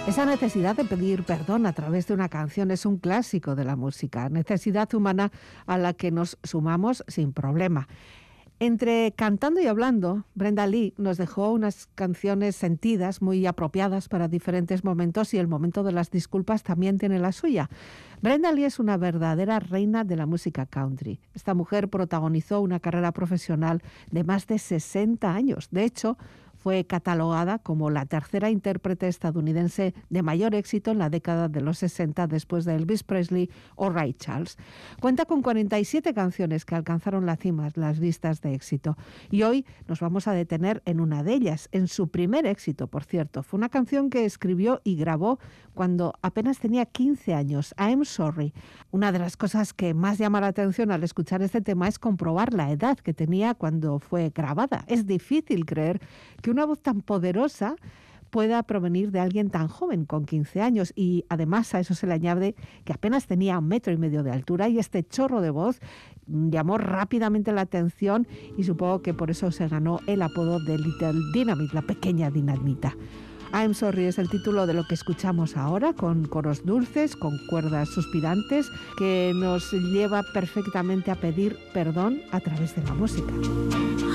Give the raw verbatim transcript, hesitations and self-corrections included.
Esa necesidad de pedir perdón a través de una canción es un clásico de la música, necesidad humana a la que nos sumamos sin problema. Entre cantando y hablando, Brenda Lee nos dejó unas canciones sentidas, muy apropiadas para diferentes momentos, y el momento de las disculpas también tiene la suya. Brenda Lee es una verdadera reina de la música country. Esta mujer protagonizó una carrera profesional de más de sesenta años. De hecho, fue catalogada como la tercera intérprete estadounidense de mayor éxito en la década de los sesenta, después de Elvis Presley o Ray Charles. Cuenta con cuarenta y siete canciones que alcanzaron la cima, las listas de éxito. Y hoy nos vamos a detener en una de ellas, en su primer éxito, por cierto. Fue una canción que escribió y grabó cuando apenas tenía quince años, I'm Sorry. Una de las cosas que más llama la atención al escuchar este tema es comprobar la edad que tenía cuando fue grabada. Es difícil creer que una voz tan poderosa pueda provenir de alguien tan joven, con quince años, y además a eso se le añade que apenas tenía un metro y medio de altura, y este chorro de voz llamó rápidamente la atención, y supongo que por eso se ganó el apodo de Little Dynamite, la pequeña dinamita. I'm Sorry es el título de lo que escuchamos ahora, con coros dulces, con cuerdas suspirantes, que nos lleva perfectamente a pedir perdón a través de la música.